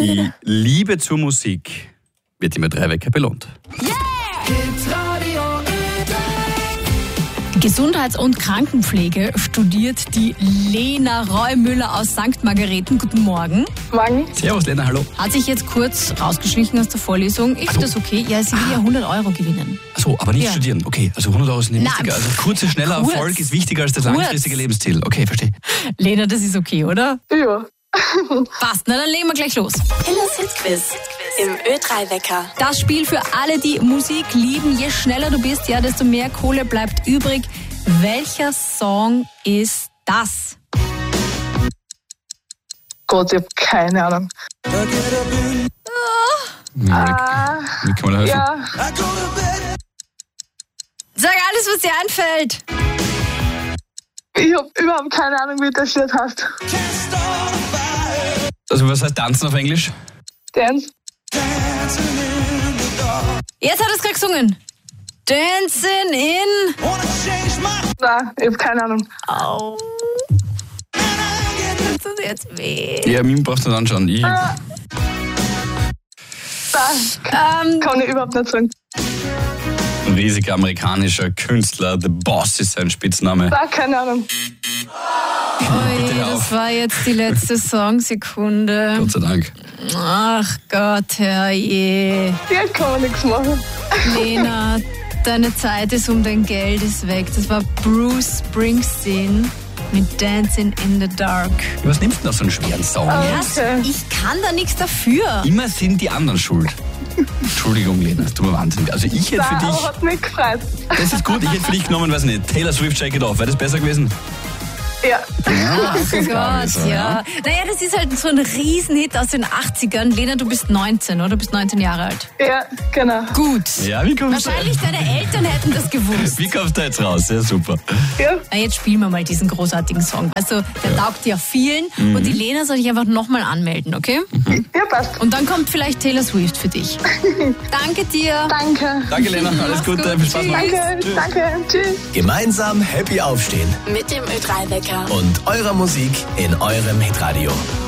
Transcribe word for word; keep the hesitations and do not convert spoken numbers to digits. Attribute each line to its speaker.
Speaker 1: Die Liebe zur Musik wird immer drei Wecker belohnt.
Speaker 2: Yeah! Gesundheits- und Krankenpflege studiert die Lena Reumüller aus Sankt Margareten. Guten Morgen.
Speaker 3: Morgen.
Speaker 1: Servus Lena, hallo.
Speaker 2: Hat sich jetzt kurz rausgeschlichen aus der Vorlesung. Ist
Speaker 1: Hallo.
Speaker 2: das okay? Ja, sie will ja hundert Euro gewinnen.
Speaker 1: Achso, aber nicht
Speaker 2: Ja.
Speaker 1: studieren. Okay, also hundert Euro ist nicht
Speaker 2: Na,
Speaker 1: wichtiger. Also kurzer, schneller
Speaker 2: kurz.
Speaker 1: Erfolg ist wichtiger als das
Speaker 2: Kurz.
Speaker 1: langfristige Lebensziel. Okay, verstehe.
Speaker 2: Lena, das ist okay, oder?
Speaker 3: Ja.
Speaker 2: Passt, na dann legen wir gleich los.
Speaker 4: Pillows Hitquiz im Ö drei Wecker.
Speaker 2: Das Spiel für alle, die Musik lieben. Je schneller du bist, ja, desto mehr Kohle bleibt übrig. Welcher Song ist das?
Speaker 3: Gott, ich hab keine Ahnung.
Speaker 1: Ja, wie kann man da helfen?
Speaker 3: Ja,
Speaker 2: Sag alles, was dir einfällt.
Speaker 3: ich hab überhaupt keine Ahnung, wie das Lied heißt.
Speaker 1: Also was heißt tanzen auf Englisch?
Speaker 3: Dance.
Speaker 2: Jetzt hat er es gerade gesungen. Dancing in...
Speaker 3: Nein, ich hab keine Ahnung.
Speaker 2: Au. Das tut jetzt weh.
Speaker 1: Ja, mir brauchst du dann anschauen. Ich,
Speaker 3: Nein,
Speaker 2: Ähm,
Speaker 3: kann ich überhaupt nicht sagen.
Speaker 1: ein riesiger amerikanischer Künstler, The Boss ist sein Spitzname.
Speaker 3: Nein, keine Ahnung.
Speaker 2: ui,
Speaker 1: hör
Speaker 2: das
Speaker 1: auf.
Speaker 2: war jetzt die letzte Songsekunde.
Speaker 1: Gott sei Dank.
Speaker 2: Ach Gott, herrje.
Speaker 3: Hier kann man nichts machen.
Speaker 2: Lena, deine Zeit ist um dein Geld ist weg. Das war Bruce Springsteen mit Dancing in the Dark.
Speaker 1: Was nimmst du denn auf so einen schweren Song?
Speaker 2: Was?
Speaker 3: Okay.
Speaker 2: Ich kann da nichts dafür.
Speaker 1: Immer sind die anderen schuld. Entschuldigung, Lena, das tut mir wahnsinnig. Also ich hätte für
Speaker 3: Nein, aber
Speaker 1: dich,
Speaker 3: hat mich gefreut.
Speaker 1: das ist gut, ich hätte für dich genommen, weiß nicht, Taylor Swift, Shake It Off. Wäre das besser gewesen?
Speaker 3: Ja.
Speaker 1: Ja,
Speaker 2: Oh Gott, ja. Naja, das ist halt so ein Riesenhit aus den achtzigern. Lena, du bist neunzehn, oder? Du bist neunzehn Jahre alt.
Speaker 3: Ja, genau.
Speaker 2: Gut.
Speaker 1: Ja, wie kommst du?
Speaker 2: Wahrscheinlich deine Eltern hätten das gewusst.
Speaker 1: Wie kommst du jetzt raus? Ja, super.
Speaker 3: Ja.
Speaker 2: Na, jetzt spielen wir mal diesen großartigen Song. Also, der taugt ja vielen. Und die Lena soll dich einfach nochmal anmelden, okay?
Speaker 3: Ja, passt.
Speaker 2: Und dann kommt vielleicht Taylor Swift für dich. Danke dir.
Speaker 3: Danke.
Speaker 1: Danke, Lena. Alles
Speaker 2: Mach's
Speaker 1: Gute.
Speaker 2: gut.
Speaker 1: Viel Spaß noch.
Speaker 3: Danke, danke. Tschüss.
Speaker 5: Gemeinsam happy aufstehen
Speaker 4: Mit dem Ö drei Wecker.
Speaker 5: und eurer Musik in eurem Hitradio.